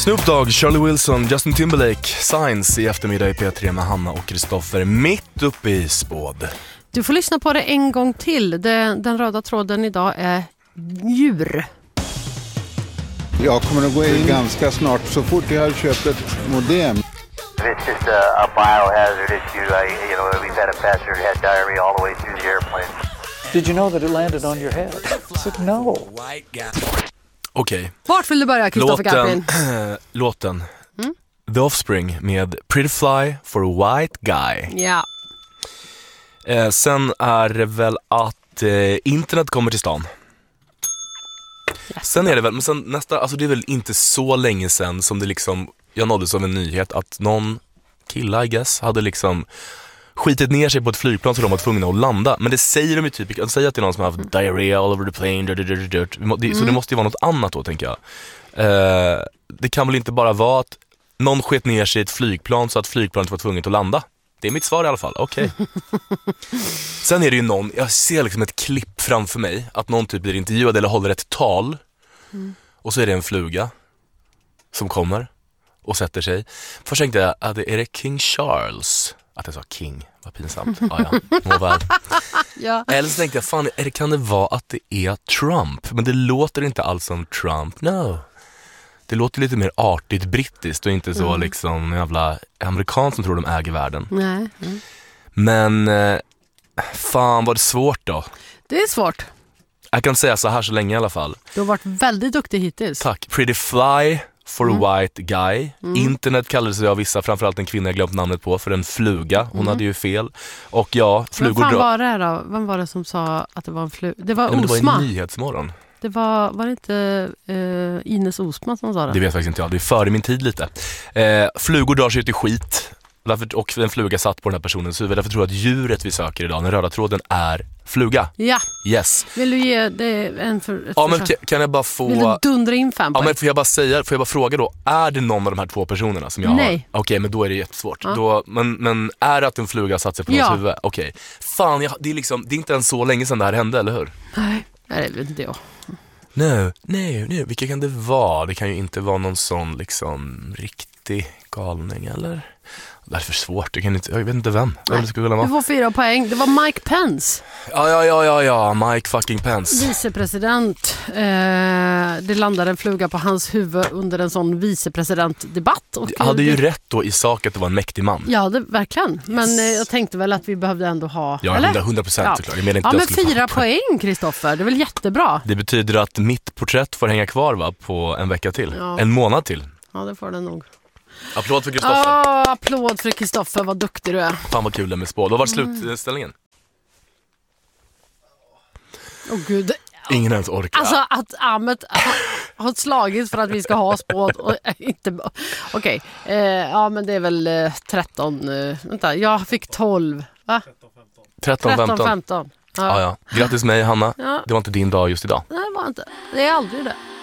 Snoop Dogg, Charlie Wilson, Justin Timberlake, Signs i eftermiddag i P3 med Hanna och Kristoffer mitt uppe i spåd. Du får lyssna på det en gång till. Den röda tråden idag är djur. Jag kommer att gå in ganska snart så fort jag har köpt ett modem. It's just a biohazard issue. We've had a passenger who had diarrhea all the way through the airplane. Did you know that it landed on your head? I said no. Okej. Vart vill du börja, Kristoffer Garpin? Låten The Offspring med Pretty Fly for a White Guy. Ja. Sen är det väl att internet kommer till stan. Sen är det väl, men sen nästa, alltså det är väl inte så länge sen som det liksom, jag nåddes av en nyhet att någon kille, I guess, hade liksom skitit ner sig på ett flygplan så de var tvungna att landa. Men det säger de ju typ, de säger att det är någon som har haft diarrhea all over the plane, så det måste ju vara något annat då, tänker jag. Det kan väl inte bara vara att någon skit ner sig i ett flygplan så att flygplanet var tvunget att landa. Det är mitt svar i alla fall, okej. Sen är det ju någon, jag ser liksom ett klipp framför mig att någon typ blir intervjuad eller håller ett tal. Och så är det en fluga som kommer och sätter sig. Först tänkte jag, är det King Charles? Att jag sa King, vad pinsamt. Ja. Ja. Eller så tänkte jag, fan, kan det vara att det är Trump? Men det låter inte alls som Trump, no. Det låter lite mer artigt brittiskt och inte så liksom jävla amerikan som tror de äger världen. Nej. Men fan, var det svårt då? Det är svårt. Jag kan säga så här så länge i alla fall. Du har varit väldigt duktig hittills. Tack. Pretty Fly for a White Guy. Internet kallades det av vissa, framförallt en kvinna jag glömt namnet på, för en fluga. Hon hade ju fel. Och ja, flugor... Vem var det då? Vem var det som sa att det var en fluga? Det var Osma. Det var en Nyhetsmorgon. Det var det inte Ines Osman som sa det? Det vet faktiskt inte jag. Det är före min tid lite. Flugor drar sig ut i skit. Och en fluga satt på den här personens huvud. Därför tror jag att djuret vi söker idag, den röda tråden, är fluga. Ja. Yes. Vill du ge det ett men kan jag bara få... Vill du dundra in 5 poäng? Ja, men får jag bara fråga då, är det någon av de här 2 personerna som jag Nej. har? Okej, men då är det jättesvårt. Då, men är det att en fluga satt sig på någons huvud? Okej. Fan, det är inte ens så länge sedan det här hände, eller hur? Nej, det vet inte jag. Nej, vilka kan det vara? Det kan ju inte vara någon sån liksom riktig galning, eller? Det är för svårt, jag vet inte vem. Det skulle vara. Du får 4 poäng. Det var Mike Pence. Ja, Mike fucking Pence. Vicepresident. Det landade en fluga på hans huvud under en sån vicepresidentdebatt. Jag hade ju rätt då i sak att det var en mäktig man. Ja, verkligen. Men jag tänkte väl att vi behövde ändå ha... Ja, 100% såklart. Jag menar inte men 4 poäng, Kristoffer. Det är väl jättebra. Det betyder att mitt porträtt får hänga kvar, va, på en vecka till. Ja. En månad till. Ja, det får den nog. Applåd för Kristoffer. Applåd för Kristoffer, vad duktig du är. Fan vad kul det med spå. Då var slutställningen. Gud. Ingen ens orkar. Alltså att Ahmed har slagit för att vi ska ha spåd och inte... Okej. Men det är väl 13... vänta, jag fick 12. Va? 13-15. Ja. Grattis mig, Hanna. Ja. Det var inte din dag just idag. Nej, det var inte. Det är aldrig det.